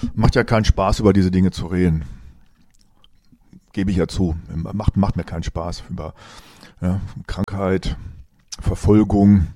Macht ja keinen Spaß, über diese Dinge zu reden. Gebe ich ja zu. Macht mir keinen Spaß über Krankheit, Verfolgung.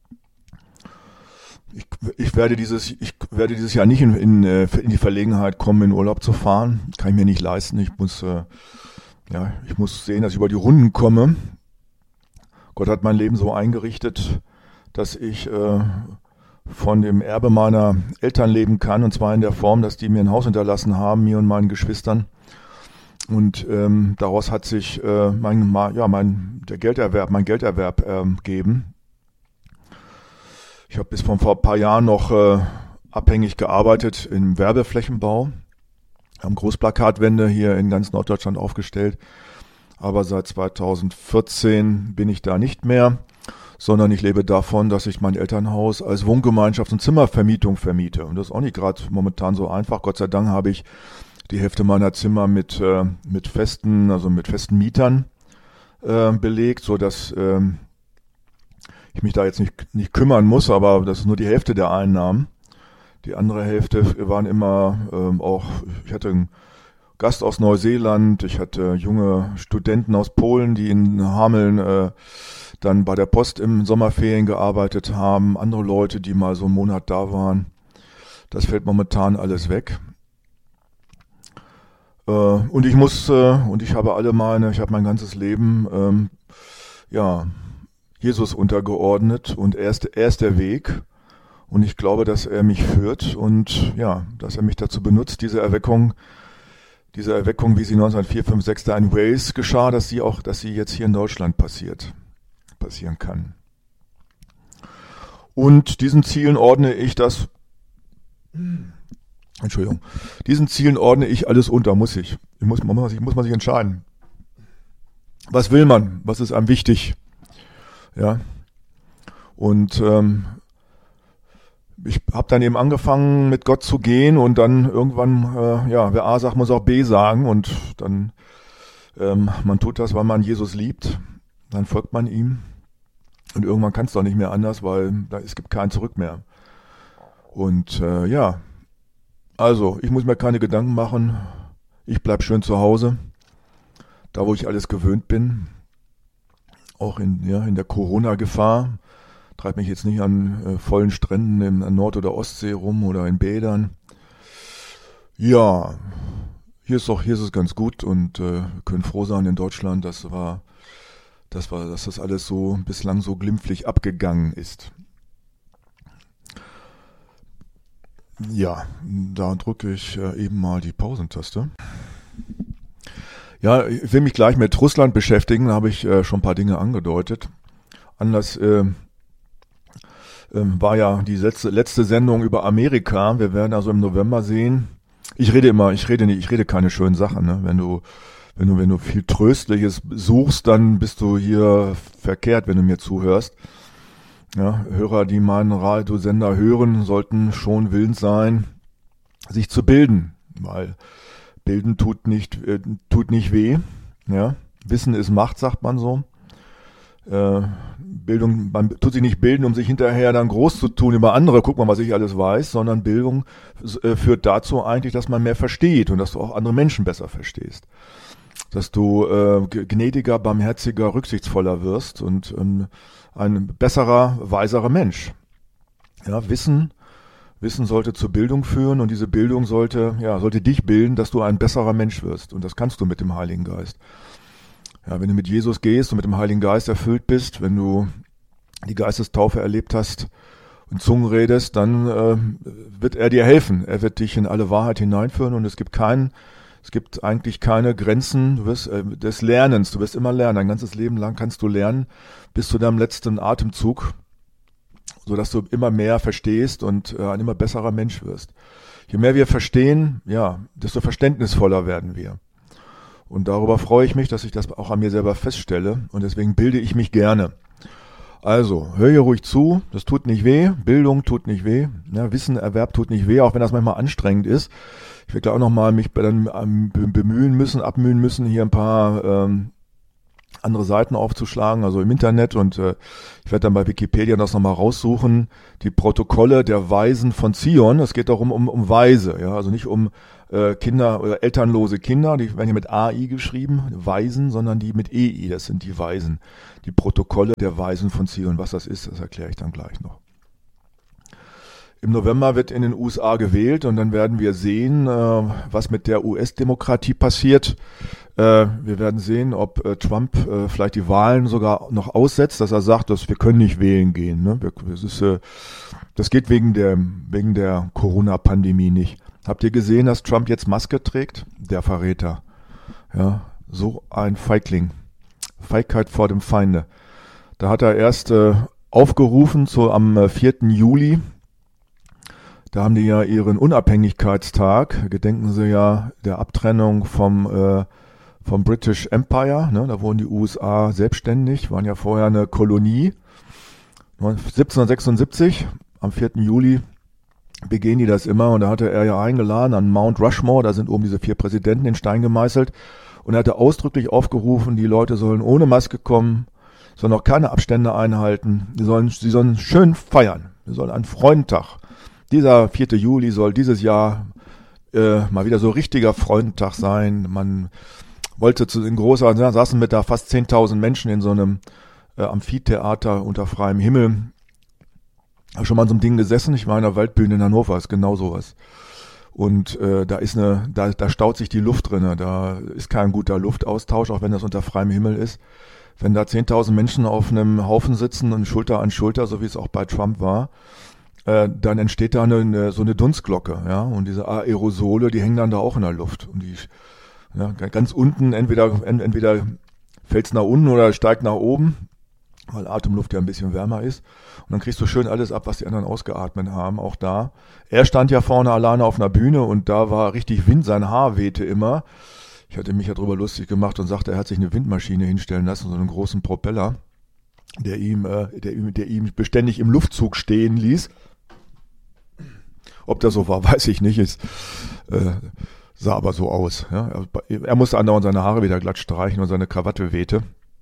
Ich werde dieses Jahr nicht in die Verlegenheit kommen, in Urlaub zu fahren. Kann ich mir nicht leisten. Ich muss sehen, dass ich über die Runden komme. Gott hat mein Leben so eingerichtet, dass ich von dem Erbe meiner Eltern leben kann, und zwar in der Form, dass die mir ein Haus hinterlassen haben, mir und meinen Geschwistern. Und daraus hat sich mein Gelderwerb gegeben. Ich habe bis vor ein paar Jahren noch abhängig gearbeitet im Werbeflächenbau. Wir haben Großplakatwände hier in ganz Norddeutschland aufgestellt. Aber seit 2014 bin ich da nicht mehr, sondern ich lebe davon, dass ich mein Elternhaus als Wohngemeinschaft und Zimmervermietung vermiete. Und das ist auch nicht gerade momentan so einfach. Gott sei Dank habe ich die Hälfte meiner Zimmer mit festen Mietern belegt, so dass ich mich da jetzt nicht kümmern muss, aber das ist nur die Hälfte der Einnahmen. Die andere Hälfte waren immer ich hatte einen Gast aus Neuseeland, ich hatte junge Studenten aus Polen, die in Hameln dann bei der Post im Sommerferien gearbeitet haben, andere Leute, die mal so einen Monat da waren. Das fällt momentan alles weg. Und ich habe mein ganzes Leben Jesus untergeordnet, und er ist der Weg, und ich glaube, dass er mich führt und dass er mich dazu benutzt, diese Erweckung, wie sie 1904, 5, 6 da in Wales geschah, dass sie jetzt hier in Deutschland passieren kann. Und diesen Zielen ordne ich alles unter, muss ich. Man muss sich entscheiden. Was will man? Was ist einem wichtig? Ja. Und ich habe dann eben angefangen, mit Gott zu gehen, und dann irgendwann, wer A sagt, muss auch B sagen, und dann man tut das, weil man Jesus liebt, dann folgt man ihm, und irgendwann kann es doch nicht mehr anders, weil es gibt kein Zurück mehr. Und also ich muss mir keine Gedanken machen, ich bleib schön zu Hause, da wo ich alles gewöhnt bin, auch in der Corona-Gefahr. Treibe mich jetzt nicht an vollen Stränden an Nord- oder Ostsee rum oder in Bädern. Ja, hier ist es ganz gut, und wir können froh sein in Deutschland, dass das alles so bislang so glimpflich abgegangen ist. Ja, da drücke ich eben mal die Pausentaste. Ja, ich will mich gleich mit Russland beschäftigen, da habe ich schon ein paar Dinge angedeutet. Anlass war ja die letzte Sendung über Amerika. Wir werden also im November sehen. Ich rede keine schönen Sachen, ne? Wenn du viel Tröstliches suchst, dann bist du hier verkehrt, wenn du mir zuhörst. Ja, Hörer, die meinen Radiosender hören, sollten schon willens sein, sich zu bilden, weil Bilden tut nicht weh. Ja? Wissen ist Macht, sagt man so. Man tut sich nicht bilden, um sich hinterher dann groß zu tun über andere, guck mal, was ich alles weiß, sondern Bildung führt dazu eigentlich, dass man mehr versteht und dass du auch andere Menschen besser verstehst. Dass du gnädiger, barmherziger, rücksichtsvoller wirst und ein besserer, weiserer Mensch. Ja, Wissen sollte zur Bildung führen, und diese Bildung sollte dich bilden, dass du ein besserer Mensch wirst, und das kannst du mit dem Heiligen Geist. Ja, wenn du mit Jesus gehst und mit dem Heiligen Geist erfüllt bist, wenn du die Geistestaufe erlebt hast und Zungen redest, dann wird er dir helfen. Er wird dich in alle Wahrheit hineinführen, und es gibt eigentlich keine Grenzen des Lernens. Du wirst immer lernen. Dein ganzes Leben lang kannst du lernen bis zu deinem letzten Atemzug, sodass du immer mehr verstehst und ein immer besserer Mensch wirst. Je mehr wir verstehen, desto verständnisvoller werden wir. Und darüber freue ich mich, dass ich das auch an mir selber feststelle, und deswegen bilde ich mich gerne. Also, hör hier ruhig zu, das tut nicht weh, Bildung tut nicht weh, Wissenerwerb tut nicht weh, auch wenn das manchmal anstrengend ist. Ich werde auch nochmal mich dann abmühen müssen, hier ein paar andere Seiten aufzuschlagen, also im Internet, und ich werde dann bei Wikipedia das nochmal raussuchen, die Protokolle der Weisen von Zion. Es geht darum um Weise, ja, also nicht um Kinder oder elternlose Kinder, die werden hier mit AI geschrieben, Weisen, sondern die mit EI, das sind die Weisen. Die Protokolle der Weisen von Zion. Was das ist, das erkläre ich dann gleich noch. Im November wird in den USA gewählt und dann werden wir sehen, was mit der US-Demokratie passiert. Wir werden sehen, ob Trump vielleicht die Wahlen sogar noch aussetzt, dass er sagt, dass wir können nicht wählen gehen. Ne? Das geht wegen der Corona-Pandemie nicht. Habt ihr gesehen, dass Trump jetzt Maske trägt? Der Verräter. Ja, so ein Feigling. Feigheit vor dem Feinde. Da hat er erst aufgerufen am 4. Juli. Da haben die ja ihren Unabhängigkeitstag. Gedenken sie ja der Abtrennung vom British Empire. Ne? Da wurden die USA selbstständig, waren ja vorher eine Kolonie. 1776, am 4. Juli, begehen die das immer, und da hatte er ja eingeladen an Mount Rushmore, da sind oben diese 4 Präsidenten in Stein gemeißelt, und er hatte ausdrücklich aufgerufen, die Leute sollen ohne Maske kommen, sollen auch keine Abstände einhalten, sie sollen schön feiern, wir sollen einen Freudentag. Dieser 4. Juli soll dieses Jahr mal wieder so richtiger Freudentag sein. Man wollte saßen mit da fast 10.000 Menschen in so einem Amphitheater unter freiem Himmel. Ich habe schon mal an so einem Ding gesessen, ich war in der Waldbühne in Hannover, ist genau sowas. Und da staut sich die Luft drinne, da ist kein guter Luftaustausch, auch wenn das unter freiem Himmel ist. Wenn da 10.000 Menschen auf einem Haufen sitzen und Schulter an Schulter, so wie es auch bei Trump war, dann entsteht da so eine Dunstglocke, ja, und diese Aerosole, die hängen dann da auch in der Luft. Und die, ja, ganz unten, entweder fällt's nach unten oder steigt nach oben, weil Atemluft ja ein bisschen wärmer ist. Und dann kriegst du schön alles ab, was die anderen ausgeatmet haben, auch da. Er stand ja vorne alleine auf einer Bühne und da war richtig Wind, sein Haar wehte immer. Ich hatte mich ja drüber lustig gemacht und sagte, er hat sich eine Windmaschine hinstellen lassen, so einen großen Propeller, der ihm beständig im Luftzug stehen ließ. Ob das so war, weiß ich nicht. Es sah aber so aus. Ja. Er musste andauernd seine Haare wieder glatt streichen und seine Krawatte wehte.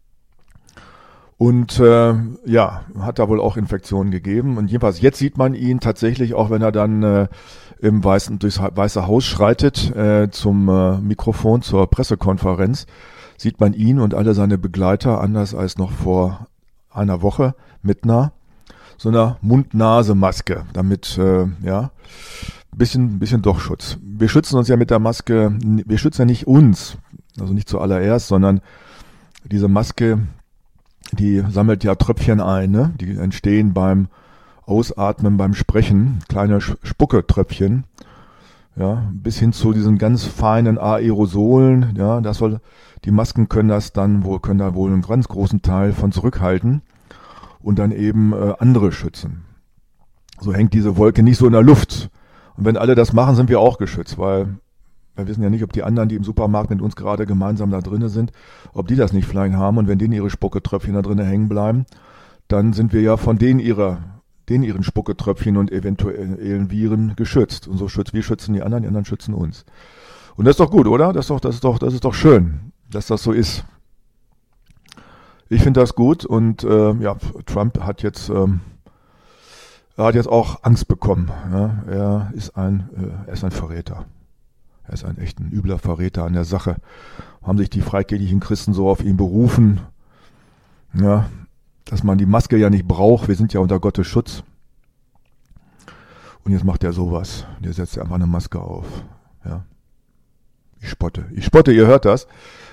Und hat da wohl auch Infektionen gegeben. Und jedenfalls, jetzt sieht man ihn tatsächlich, auch wenn er dann durchs Weiße Haus schreitet, zum Mikrofon, zur Pressekonferenz, sieht man ihn und alle seine Begleiter, anders als noch vor einer Woche, mit so einer Mund-Nase-Maske, damit, bisschen doch Schutz. Wir schützen uns ja mit der Maske, wir schützen ja nicht uns, also nicht zuallererst, sondern diese Maske, die sammelt ja Tröpfchen ein, ne? Die entstehen beim Ausatmen, beim Sprechen, kleine Spucketröpfchen, ja, bis hin zu diesen ganz feinen Aerosolen, ja, die Masken können da wohl einen ganz großen Teil von zurückhalten und dann eben andere schützen. So hängt diese Wolke nicht so in der Luft. Und wenn alle das machen, sind wir auch geschützt, weil wir wissen ja nicht, ob die anderen, die im Supermarkt mit uns gerade gemeinsam da drinnen sind, ob die das nicht vielleicht haben. Und wenn denen ihre Spucketröpfchen da drinnen hängen bleiben, dann sind wir ja von denen ihren Spucketröpfchen und eventuellen Viren geschützt. Und wir schützen die anderen schützen uns. Und das ist doch gut, oder? Das ist doch schön, dass das so ist. Ich finde das gut und Trump hat jetzt auch Angst bekommen. Ja? Er ist ein Verräter. Er ist ein echt ein übler Verräter an der Sache. Haben sich die freikirchlichen Christen so auf ihn berufen, ja, dass man die Maske ja nicht braucht. Wir sind ja unter Gottes Schutz. Und jetzt macht er sowas. Der setzt einfach eine Maske auf. Ja. Ich spotte, ihr hört das.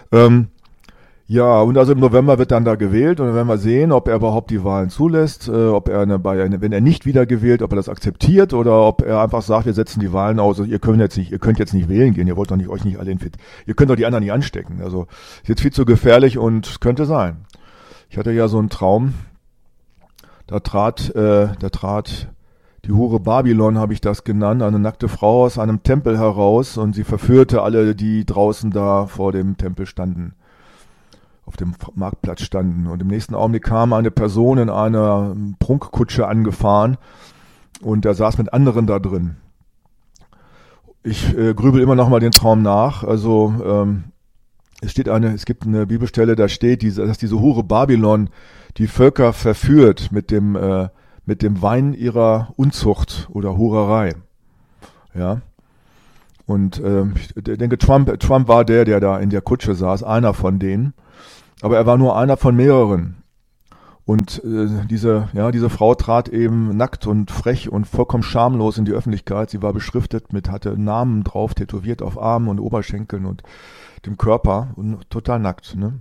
Und also im November wird dann da gewählt und dann werden wir sehen, ob er überhaupt die Wahlen zulässt, ob er wenn er nicht wieder gewählt, ob er das akzeptiert oder ob er einfach sagt, wir setzen die Wahlen aus, ihr könnt jetzt nicht wählen gehen, ihr wollt doch nicht euch nicht alle ihr könnt doch die anderen nicht anstecken. Also ist jetzt viel zu gefährlich und könnte sein. Ich hatte ja so einen Traum, da trat die Hure Babylon, habe ich das genannt, eine nackte Frau aus einem Tempel heraus und sie verführte alle, die draußen da vor dem Tempel standen, auf dem Marktplatz standen. Und im nächsten Augenblick kam eine Person in einer Prunkkutsche angefahren und der saß mit anderen da drin. Ich grübel immer noch mal den Traum nach. Also Es gibt eine Bibelstelle, da steht, dass diese Hure Babylon die Völker verführt mit dem Wein ihrer Unzucht oder Hurerei. Ja. Und ich denke, Trump war der da in der Kutsche saß, einer von denen. Aber er war nur einer von mehreren. Und diese Frau trat eben nackt und frech und vollkommen schamlos in die Öffentlichkeit. Sie war beschriftet hatte Namen drauf, tätowiert auf Armen und Oberschenkeln und dem Körper und total nackt. Ne?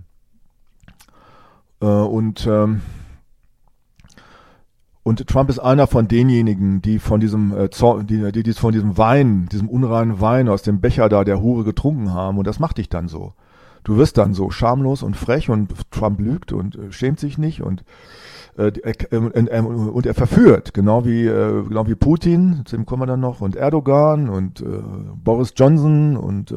Und Trump ist einer von denjenigen, die von diesem von diesem Wein, diesem unreinen Wein aus dem Becher da der Hure getrunken haben. Und das macht dich dann so. Du wirst dann so schamlos und frech und Trump lügt und schämt sich nicht und er verführt, genau wie Putin, zu dem kommen wir dann noch, und Erdogan und Boris Johnson und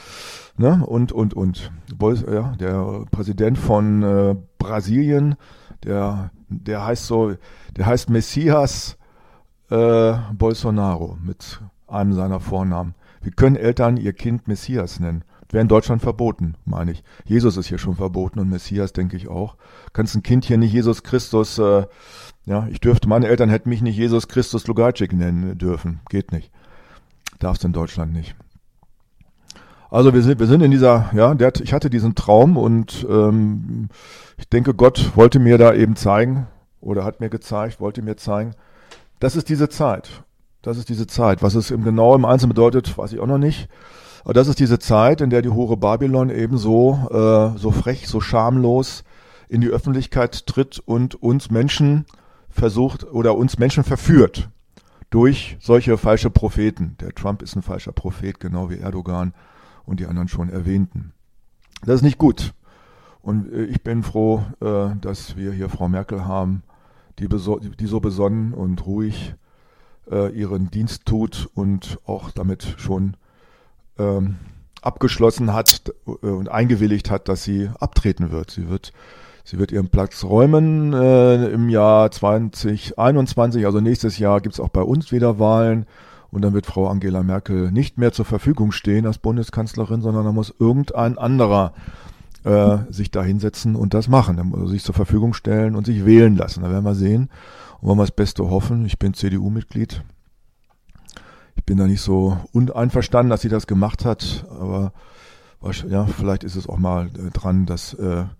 Boris, der Präsident von Brasilien, der heißt Messias Bolsonaro mit einem seiner Vornamen. Wie können Eltern ihr Kind Messias nennen? Wäre in Deutschland verboten, meine ich. Jesus ist hier schon verboten und Messias, denke ich auch. Kannst ein Kind hier nicht Jesus Christus, meine Eltern hätten mich nicht Jesus Christus Lugarczyk nennen dürfen. Geht nicht. Darfst in Deutschland nicht. Also wir sind in dieser, ich hatte diesen Traum und ich denke, Gott wollte mir da eben zeigen, oder wollte mir zeigen, das ist diese Zeit. Das ist diese Zeit. Was es genau im Einzelnen bedeutet, weiß ich auch noch nicht. Aber das ist diese Zeit, in der die Hure Babylon eben so frech, so schamlos in die Öffentlichkeit tritt und uns Menschen verführt durch solche falsche Propheten. Der Trump ist ein falscher Prophet, genau wie Erdogan und die anderen schon erwähnten. Das ist nicht gut. Und ich bin froh, dass wir hier Frau Merkel haben, die so besonnen und ruhig ihren Dienst tut und auch damit schon abgeschlossen hat und eingewilligt hat, dass sie abtreten wird. Sie wird ihren Platz räumen im Jahr 2021, also nächstes Jahr gibt es auch bei uns wieder Wahlen und dann wird Frau Angela Merkel nicht mehr zur Verfügung stehen als Bundeskanzlerin, sondern da muss irgendein anderer sich da hinsetzen und das machen, also sich zur Verfügung stellen und sich wählen lassen. Da werden wir sehen und wollen wir das Beste hoffen. Ich bin CDU-Mitglied. Ich bin da nicht so uneinverstanden, dass sie das gemacht hat, aber vielleicht ist es auch mal dran, dass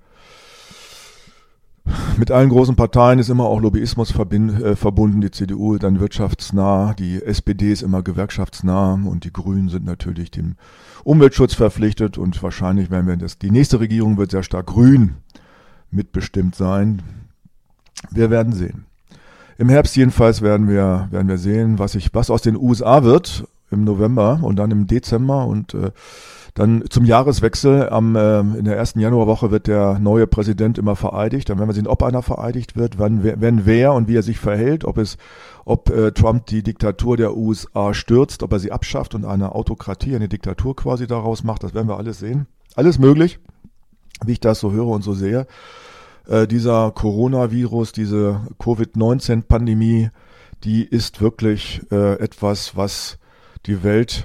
mit allen großen Parteien ist immer auch Lobbyismus verbunden. Die CDU dann wirtschaftsnah, die SPD ist immer gewerkschaftsnah und die Grünen sind natürlich dem Umweltschutz verpflichtet und wahrscheinlich die nächste Regierung wird sehr stark grün mitbestimmt sein. Wir werden sehen. Im Herbst jedenfalls werden wir sehen, was aus den USA wird im November und dann im Dezember und dann zum Jahreswechsel in der ersten Januarwoche wird der neue Präsident immer vereidigt. Dann werden wir sehen, ob einer vereidigt wird, wenn wer und wie er sich verhält, ob Trump die Diktatur der USA stürzt, ob er sie abschafft und eine Autokratie, eine Diktatur quasi daraus macht. Das werden wir alles sehen. Alles möglich, wie ich das so höre und so sehe. Dieser Coronavirus, diese Covid-19-Pandemie, die ist wirklich etwas, was die Welt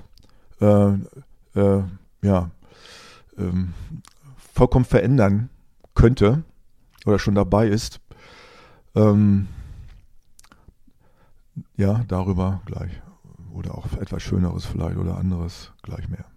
vollkommen verändern könnte oder schon dabei ist. Darüber gleich. Oder auch etwas Schöneres vielleicht oder anderes gleich mehr.